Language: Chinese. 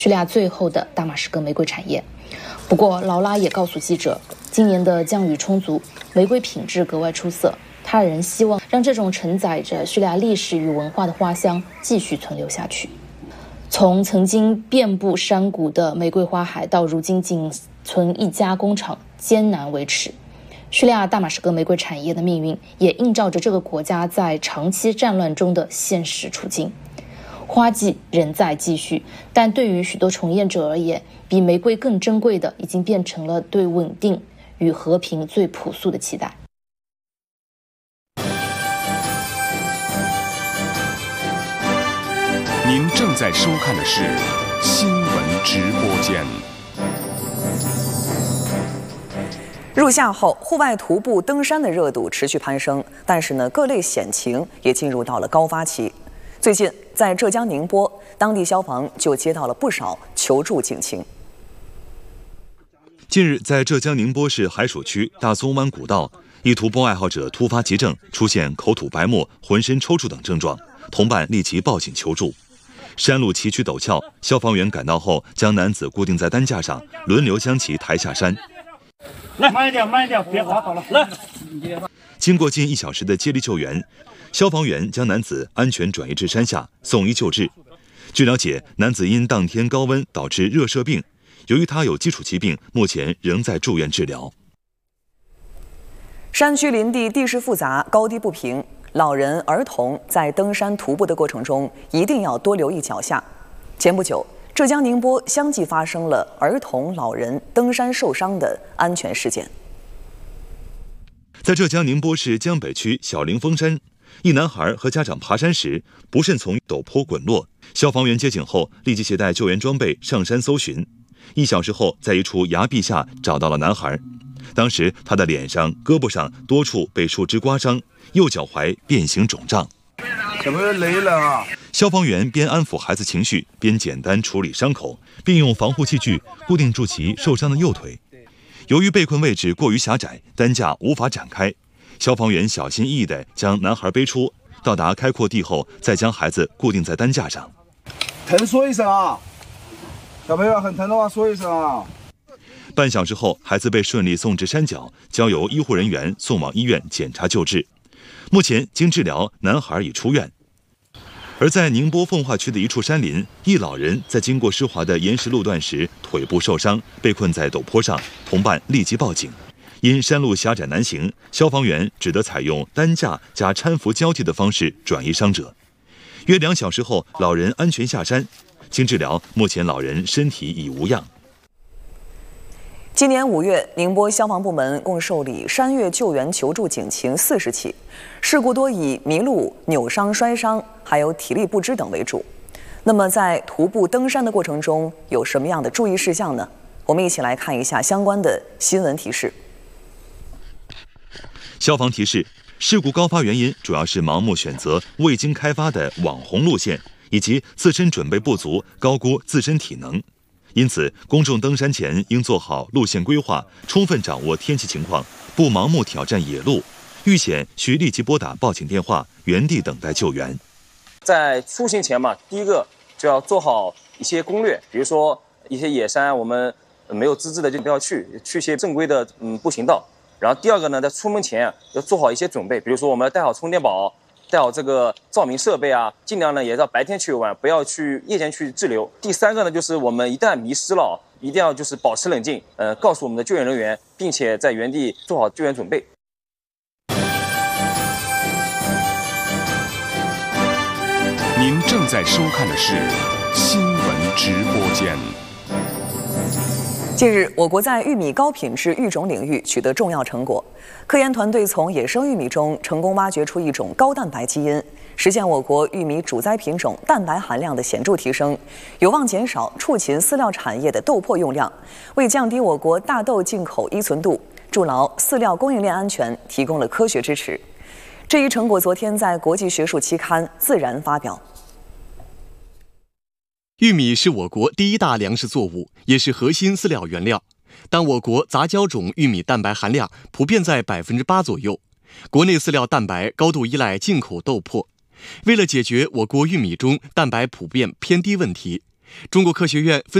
叙利亚最后的大马士革玫瑰产业。不过，劳拉也告诉记者，今年的降雨充足，玫瑰品质格外出色。他人希望让这种承载着叙利亚历史与文化的花香继续存留下去。从曾经遍布山谷的玫瑰花海，到如今仅存一家工厂，艰难维持。叙利亚大马士革玫瑰产业的命运，也映照着这个国家在长期战乱中的现实处境。花季仍在继续，但对于许多从业者而言，比玫瑰更珍贵的，已经变成了对稳定与和平最朴素的期待。 您正在收看的是新闻直播间。 入夏后，户外徒步登山的热度持续攀升，但是呢，各类险情也进入到了高发期。最近，在浙江宁波，当地消防就接到了不少求助警情。 近日，在浙江宁波市海曙区大松湾古道，一徒步爱好者突发急症，出现口吐白沫、浑身抽搐等症状，同伴立即报警求助。山路崎岖陡峭，消防员赶到后，将男子固定在担架上，轮流将其抬下山。 来，慢一点，别滑了。来， 经过近1小时的接力救援，消防员将男子安全转移至山下，送医救治。据了解，男子因当天高温导致热射病，由于他有基础疾病，目前仍在住院治疗。 山区林地地势复杂，高低不平，老人、儿童在登山徒步的过程中一定要多留意脚下。前不久，浙江宁波相继发生了儿童、老人登山受伤的安全事件。 在浙江宁波市江北区小灵峰山，一男孩和家长爬山时不慎从陡坡滚落，消防员接警后立即携带救援装备上山搜寻。1小时后，在一处崖壁下找到了男孩。当时他的脸上、胳膊上多处被树枝刮伤，右脚踝变形肿胀。 小朋友累了啊！ 消防员边安抚孩子情绪，边简单处理伤口，并用防护器具固定住其受伤的右腿。由于被困位置过于狭窄，担架无法展开，消防员小心翼翼地将男孩背出，到达开阔地后，再将孩子固定在担架上。 疼说一声啊！小朋友很疼的话说一声啊！ 半小时后，孩子被顺利送至山脚，交由医护人员送往医院检查救治。目前经治疗，男孩已出院。而在宁波奉化区的一处山林，一老人在经过湿滑的岩石路段时腿部受伤，被困在陡坡上，同伴立即报警。因山路狭窄难行，消防员只得采用担架加搀扶交替的方式转移伤者。约2小时后，老人安全下山。经治疗，目前老人身体已无恙。 今年5月，宁波消防部门共受理山岳救援求助警情40起，事故多以迷路、扭伤、摔伤，还有体力不支等为主。那么，在徒步登山的过程中，有什么样的注意事项呢？我们一起来看一下相关的新闻提示。 消防提示：事故高发原因主要是盲目选择未经开发的网红路线，以及自身准备不足，高估自身体能。因此，公众登山前应做好路线规划，充分掌握天气情况，不盲目挑战野路。遇险需立即拨打报警电话，原地等待救援。 在出行前嘛，第一个就要做好一些攻略，比如说一些野山我们没有资质的就不要去一些正规的步行道。然后第二个呢，在出门前要做好一些准备，比如说我们要带好充电宝，带好这个照明设备啊，尽量呢也要白天去玩，不要去夜间去滞留。第三个呢，就是我们一旦迷失了，一定要就是保持冷静，告诉我们的救援人员，并且在原地做好救援准备。 您正在收看的是新闻直播间。 近日，我国在玉米高品质育种领域取得重要成果。科研团队从野生玉米中成功挖掘出一种高蛋白基因，实现我国玉米主栽品种蛋白含量的显著提升，有望减少畜禽饲料产业的豆粕用量，为降低我国大豆进口依存度、筑牢饲料供应链安全提供了科学支持。这一成果昨天在国际学术期刊《自然》发表。 玉米是我国第一大粮食作物，也是核心饲料原料。但我国杂交种玉米蛋白含量普遍在8%左右，国内饲料蛋白高度依赖进口豆粕。为了解决我国玉米中蛋白普遍偏低问题， 中国科学院分